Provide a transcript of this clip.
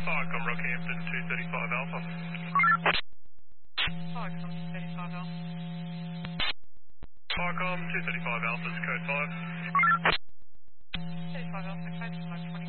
Firecom Rockhampton 235 Alpha. Firecom 235 Alpha. Firecom 235 Alpha is code 5.